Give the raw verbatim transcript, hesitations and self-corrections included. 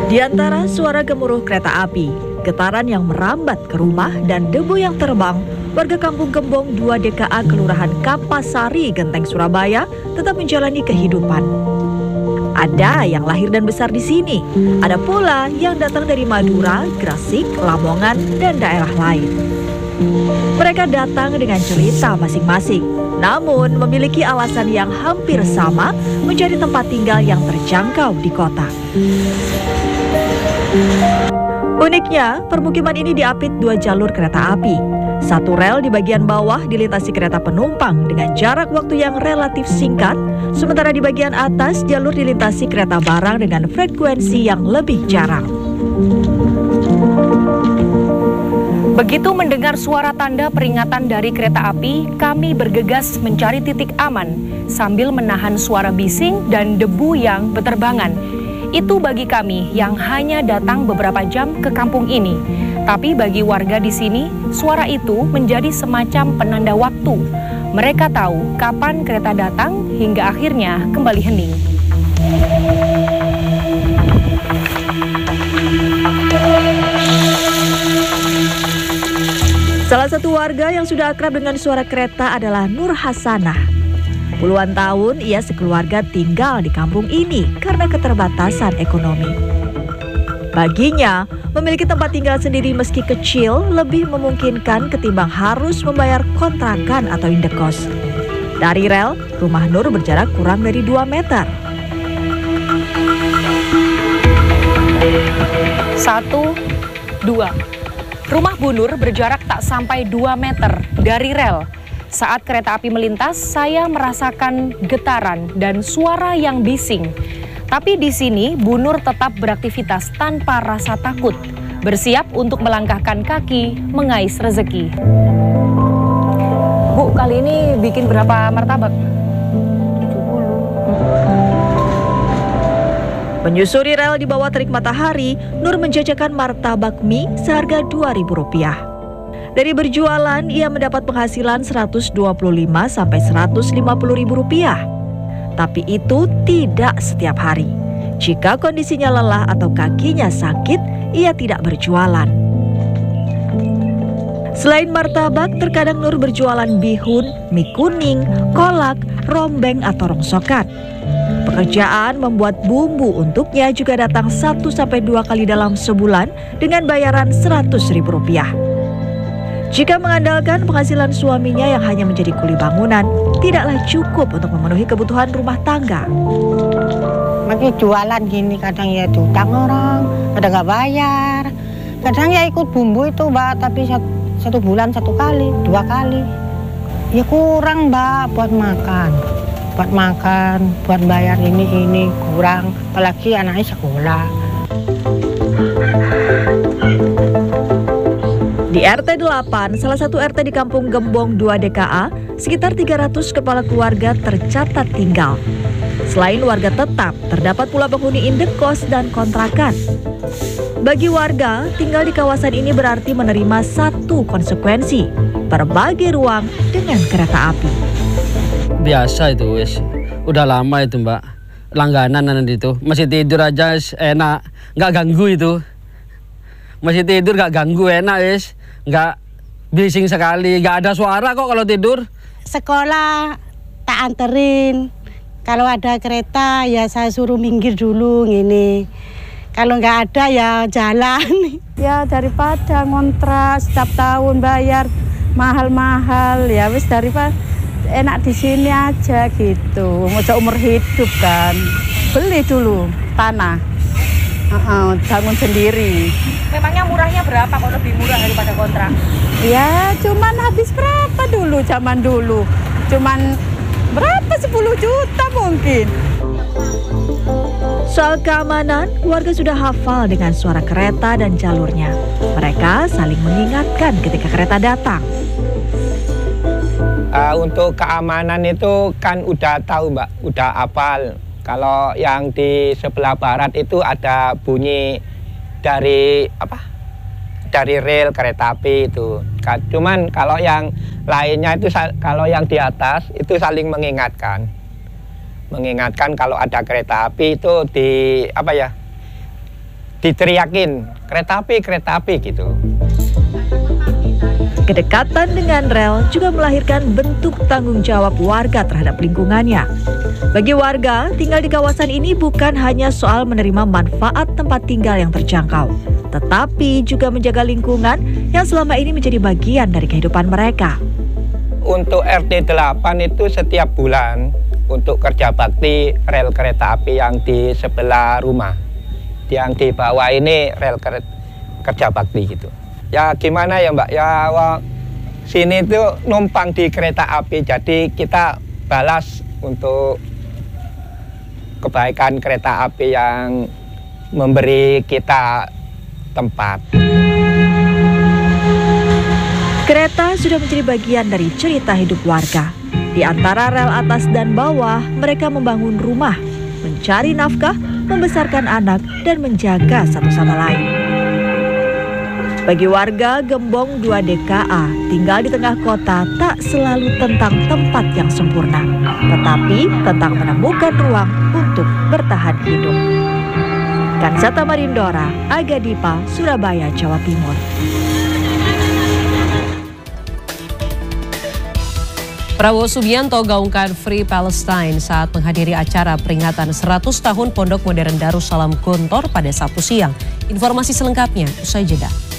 Di antara suara gemuruh kereta api, getaran yang merambat ke rumah dan debu yang terbang, warga Kampung Gembong dua D K A Kelurahan Kapasari, Genteng, Surabaya tetap menjalani kehidupan. Ada yang lahir dan besar di sini, ada pula yang datang dari Madura, Gresik, Lamongan, dan daerah lain. Mereka datang dengan cerita masing-masing, namun memiliki alasan yang hampir sama mencari tempat tinggal yang terjangkau di kota. Uniknya, permukiman ini diapit dua jalur kereta api. Satu rel di bagian bawah dilintasi kereta penumpang dengan jarak waktu yang relatif singkat, sementara di bagian atas jalur dilintasi kereta barang dengan frekuensi yang lebih jarang. Begitu mendengar suara tanda peringatan dari kereta api, kami bergegas mencari titik aman sambil menahan suara bising dan debu yang beterbangan. Itu bagi kami yang hanya datang beberapa jam ke kampung ini. Tapi bagi warga di sini, suara itu menjadi semacam penanda waktu. Mereka tahu kapan kereta datang hingga akhirnya kembali hening. Salah satu warga yang sudah akrab dengan suara kereta adalah Nur Hasanah. Puluhan tahun ia sekeluarga tinggal di kampung ini karena keterbatasan ekonomi. Baginya, memiliki tempat tinggal sendiri meski kecil lebih memungkinkan ketimbang harus membayar kontrakan atau indekos. Dari rel, rumah Nur berjarak kurang dari dua meter. Satu, dua. Rumah Bu Nur berjarak tak sampai dua meter dari rel. Saat kereta api melintas, saya merasakan getaran dan suara yang bising. Tapi di sini, Bu Nur tetap beraktivitas tanpa rasa takut, bersiap untuk melangkahkan kaki mengais rezeki. Bu, kali ini bikin berapa martabak? tujuh puluh. Menyusuri rel di bawah terik matahari, Nur menjajakan martabak mie seharga dua ribu rupiah. Dari berjualan, ia mendapat penghasilan seratus dua puluh lima sampai seratus lima puluh ribu rupiah. Tapi itu tidak setiap hari. Jika kondisinya lelah atau kakinya sakit, ia tidak berjualan. Selain martabak, terkadang Nur berjualan bihun, mie kuning, kolak, rombeng atau rongsokan. Pekerjaan membuat bumbu untuknya juga datang satu sampai dua kali dalam sebulan dengan bayaran seratus ribu rupiah. Jika mengandalkan penghasilan suaminya yang hanya menjadi kuli bangunan, tidaklah cukup untuk memenuhi kebutuhan rumah tangga. Makanya jualan gini, kadang ya diutang orang, kadang nggak bayar. Kadang ya ikut bumbu itu, Mbak, tapi satu, satu bulan satu kali, dua kali. Ya kurang, Mbak, buat makan. Buat makan, buat bayar ini-ini, kurang. Apalagi anaknya sekolah. Di R T delapan, salah satu R T di Kampung Gembong dua D K A, sekitar tiga ratus kepala keluarga tercatat tinggal. Selain warga tetap, terdapat pula penghuni indekos dan kontrakan. Bagi warga, tinggal di kawasan ini berarti menerima satu konsekuensi, berbagi ruang dengan kereta api. Biasa itu, wes. Udah lama itu, Mbak. Langganan nanti itu. Masih tidur aja enak, nggak ganggu itu. Masih tidur nggak ganggu, enak, wes. Nggak bising sekali, nggak ada suara kok kalau tidur. Sekolah tak anterin, kalau ada kereta ya saya suruh minggir dulu gini. Kalau nggak ada ya jalan. Ya daripada ngontrak setiap tahun bayar mahal-mahal, ya wis daripada enak di sini aja gitu. Mau umur hidup kan, beli dulu tanah. Uh-uh, bangun sendiri. Memangnya murahnya berapa kalau lebih murah daripada kontrak? Ya cuman habis berapa dulu zaman dulu? Cuman berapa sepuluh juta mungkin. Soal keamanan, warga sudah hafal dengan suara kereta dan jalurnya. Mereka saling mengingatkan ketika kereta datang. Uh, untuk keamanan itu kan udah tahu, Mbak, udah hafal. Kalau yang di sebelah barat itu ada bunyi dari apa? Dari rel kereta api itu. Cuman kalau yang lainnya itu kalau yang di atas itu saling mengingatkan. Mengingatkan kalau ada kereta api itu di apa ya? diteriakin kereta api, kereta api gitu. Kedekatan dengan rel juga melahirkan bentuk tanggung jawab warga terhadap lingkungannya. Bagi warga, tinggal di kawasan ini bukan hanya soal menerima manfaat tempat tinggal yang terjangkau, tetapi juga menjaga lingkungan yang selama ini menjadi bagian dari kehidupan mereka. Untuk R T delapan itu setiap bulan untuk kerja bakti rel kereta api yang di sebelah rumah. Yang di bawah ini rel kerja bakti gitu. Ya gimana ya Mbak, ya wah, sini tuh numpang di kereta api, jadi kita balas untuk kebaikan kereta api yang memberi kita tempat. Kereta sudah menjadi bagian dari cerita hidup warga. Di antara rel atas dan bawah, mereka membangun rumah, mencari nafkah, membesarkan anak, dan menjaga satu sama lain. Bagi warga Gembong dua D K A, tinggal di tengah kota tak selalu tentang tempat yang sempurna, tetapi tentang menemukan ruang untuk bertahan hidup. Kansata Marindora, Aga Dipa, Surabaya, Jawa Timur. Prabowo Subianto gaungkan Free Palestine saat menghadiri acara peringatan seratus tahun Pondok Modern Darussalam Gontor pada Sabtu siang. Informasi selengkapnya usai jeda.